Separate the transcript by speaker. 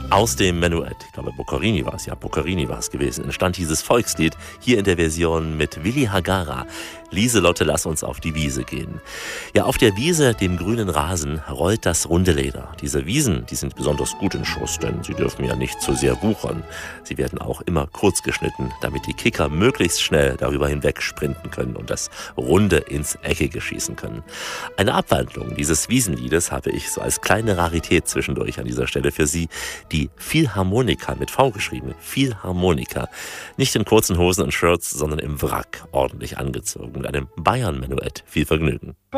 Speaker 1: Aus dem Menuett, ich glaube Boccherini war es gewesen, entstand dieses Volkslied, hier in der Version mit Willi Hagara. Lieselotte, lass uns auf die Wiese gehen. Ja, auf der Wiese, dem grünen Rasen, rollt das runde Leder. Diese Wiesen, die sind besonders gut in Schuss, denn sie dürfen ja nicht zu sehr wuchern. Sie werden auch immer kurz geschnitten, damit die Kicker möglichst schnell darüber hinweg sprinten können und das Runde ins Eckige schießen können. Eine Abwandlung dieses Wiesenliedes habe ich so als kleine Rarität zwischendurch an dieser Stelle für Sie, die Philharmonika mit V geschrieben, Philharmonika. Nicht in kurzen Hosen und Shirts, sondern im Wrack, ordentlich angezogen, mit einem Bayern-Menuett. Viel Vergnügen.